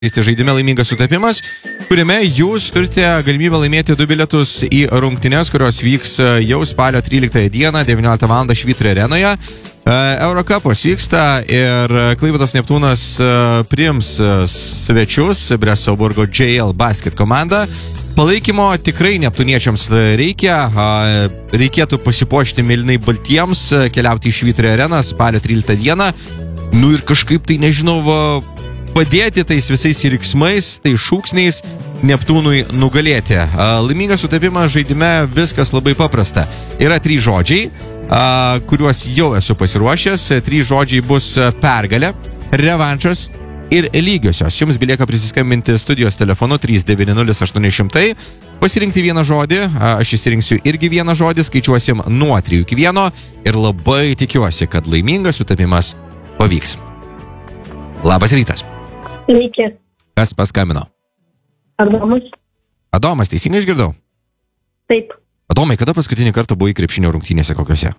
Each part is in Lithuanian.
Žaidime laimingas sutapimas, kuriame jūs turite galimybę laimėti 2 bilietus į rungtynes, kurios vyks jau spalio 13 dieną, 19 val. Švyturio arenoje. Eurocupas vyksta ir Klaipėdos Neptūnas priims svečius Bresoburgo JL Basket komandą. Palaikymo tikrai neptūniečiams reikia, reikėtų pasipuošti mėlynai baltiems, keliauti į Švyturio areną spalio 13 dieną. Nu ir kažkaip tai nežinau, padėti tais visais riksmais, tai šūksniais Neptūnui nugalėti. Laimingas sutapimas žaidime viskas labai paprasta. Yra 3 žodžiai, kuriuos jau esu pasiruošęs. 3 žodžiai bus pergalė, revanšas ir lygiosios. Jums belieka prisiskambinti studijos telefonu 390 800, pasirinkti vieną žodį, aš įsirinksiu irgi vieną žodį, skaičiuosim nuo 3 iki 1 ir labai tikiuosi, kad laimingas sutapimas pavyks. Labas rytas. Sveiki. Kas paskambino? Adomas. Adomas, teisingai išgirdau? Taip. Adomai, kada paskutinį kartą buvai krepšinio rungtynėse kokiose?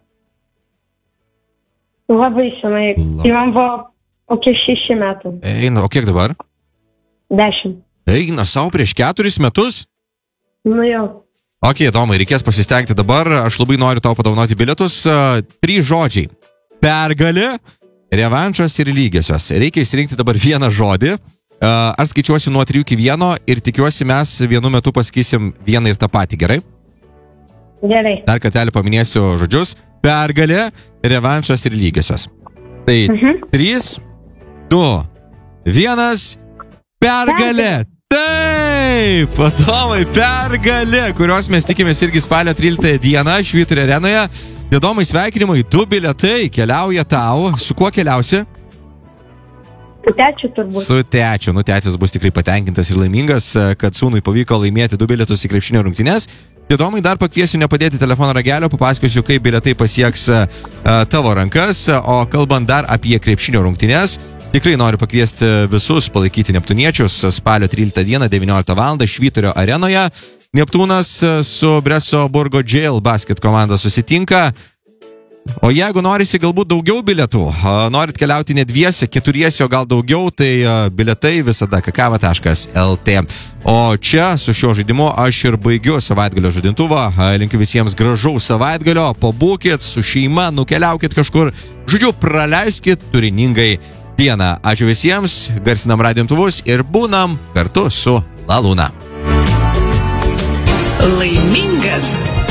Labai senai. Man buvo kokie 6 metų. Eina, o kiek dabar? 10. Eina savo prieš 4 metus? Nu jau. Ok, Adomai, reikės pasistengti dabar. Aš labai noriu tau padovanoti bilietus. 3 žodžiai. Pergalė, revanšas ir lygiosios. Reikia įsirinkti dabar vieną žodį. Aš skaičiuosiu nuo 3 iki 1 ir tikiuosi mes vienu metu pasakysim vieną ir tą patį, gerai? Gerai. Dar kartelį paminėsiu žodžius. Pergalė, revanšas ir lygiosios. Tai 3, 2, 1, pergalė! Taip, Adomai, pergalė, kurios mes tikimės irgi spalio 13 dieną Švyturio arenoje. Adomai, sveikinimai, 2 bilietai keliauja tau. Su kuo keliausi? Su tečiu turbūt. Su tečiu. Nu, tetis bus tikrai patenkintas ir laimingas, kad sūnui pavyko laimėti 2 bilietus į krepšinio rungtynes. Adomai, dar pakviesiu nepadėti telefono ragelio, papasakosiu, kaip bilietai pasieks tavo rankas. O kalbant dar apie krepšinio rungtynes, tikrai noriu pakviesti visus palaikyti neptūniečius spalio 13 dieną, 19 val. Švyturio arenoje. Neptūnas su Bresoburgo JL Basket komanda susitinka. O jeigu norisi galbūt daugiau bilietų, norit keliauti ne 2, 4, o gal daugiau, tai bilietai visada kakava.lt. O čia su šiuo žaidimu aš ir baigiu savaitgalio žadintuvą. Linkiu visiems gražaus savaitgalio, pabūkit su šeima, nukeliaukit kažkur. Žodžiu, praleiskit turiningai dieną. Ačiū visiems, garsinam radijo-imtuvus ir būnam kartu su La Luna. Laimingas